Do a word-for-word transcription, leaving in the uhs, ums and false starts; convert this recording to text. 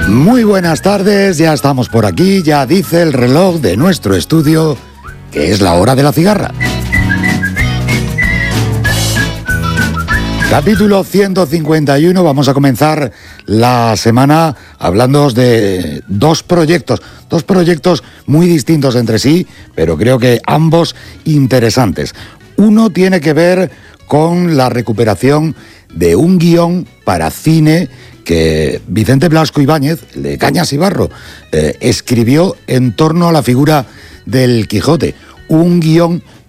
Muy buenas tardes, ya estamos por aquí, ya dice el reloj de nuestro estudio que es la hora de la cigarra. Capítulo ciento cincuenta y uno, vamos a comenzar la semana hablando de dos proyectos, dos proyectos muy distintos entre sí, pero creo que ambos interesantes. Uno tiene que ver con la recuperación de un guión para cine que Vicente Blasco Ibáñez, de Cañas y Barro, eh, escribió en torno a la figura del Quijote. Un guión